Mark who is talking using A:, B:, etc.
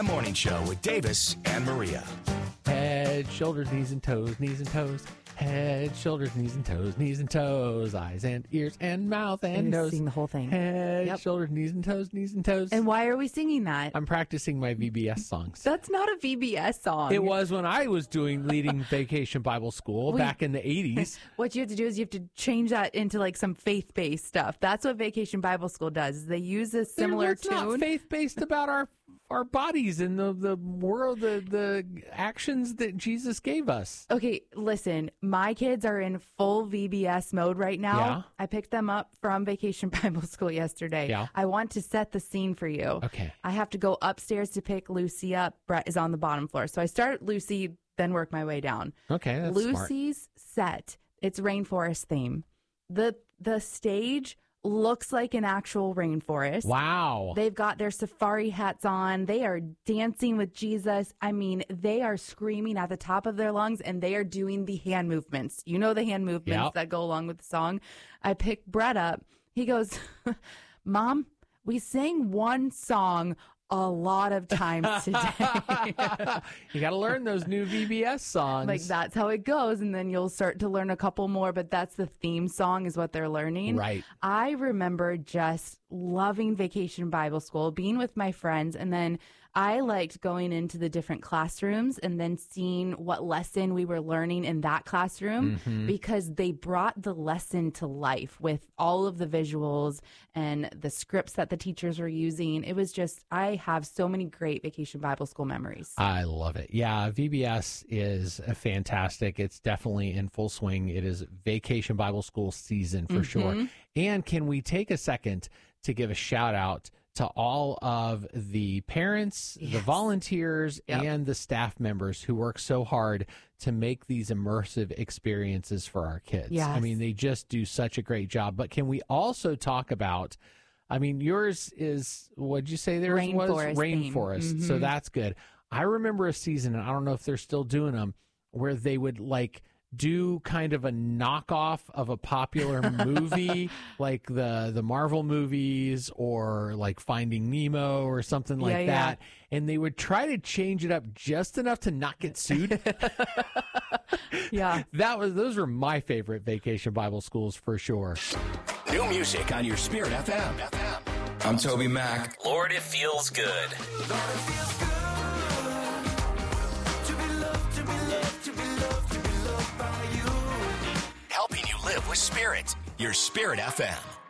A: Morning Show with Davis and Maria.
B: Head, shoulders, knees and toes, knees and toes. Head, shoulders, knees and toes, knees and toes. Eyes and ears and mouth and nose.
C: Sing the whole thing.
B: Head, shoulders, knees and toes, knees and toes.
C: And why are we singing that?
B: I'm practicing my VBS songs.
C: That's not a VBS song.
B: It was when I was leading Vacation Bible School back in the 80s.
C: What you have to do is you have to change that into like some faith-based stuff. That's what Vacation Bible School does. Is they use a similar
B: It's
C: tune.
B: not faith-based about our bodies and the world, the actions that Jesus gave us.
C: Okay, listen, my kids are in full VBS mode right now.
B: Yeah.
C: I picked them up from Vacation Bible School yesterday.
B: Yeah.
C: I want to set the scene for you.
B: Okay.
C: I have to go upstairs to pick Lucy up. Brett is on the bottom floor. So I start Lucy, then work my way down.
B: Okay, that's
C: Lucy's set, it's rainforest theme. The stage looks like an actual rainforest.
B: Wow.
C: They've got their safari hats on. They are dancing with Jesus. I mean, they are screaming at the top of their lungs, and they are doing the hand movements. You know the hand movements that go along with the song. I pick Brett up. He goes, Mom, we sang one song a lot of times today.
B: You got to learn those new VBS songs.
C: Like, that's how it goes. And then you'll start to learn a couple more, but that's the theme song is what they're learning.
B: Right.
C: I remember just loving Vacation Bible School, being with my friends, and then I liked going into the different classrooms and then seeing what lesson we were learning in that classroom because they brought the lesson to life with all of the visuals and the scripts that the teachers were using. It was just, I have so many great Vacation Bible School memories.
B: I love it. Yeah, VBS is fantastic. It's definitely in full swing. It is Vacation Bible School season for sure. And can we take a second to give a shout out to all of the parents, the volunteers, and the staff members who work so hard to make these immersive experiences for our kids.
C: Yes.
B: I mean, they just do such a great job. But can we also talk about, I mean, yours is, what'd you say theirs was? Rainforest. So that's good. I remember a season, and I don't know if they're still doing them, where they would like do kind of a knockoff of a popular movie, like the Marvel movies or like Finding Nemo or something like that. And they would try to change it up just enough to not get sued. Those were my favorite Vacation Bible Schools for sure.
A: New music on your Spirit FM.
D: I'm Toby Mac.
A: Lord, it feels good. Helping you live with Spirit. Your Spirit FM.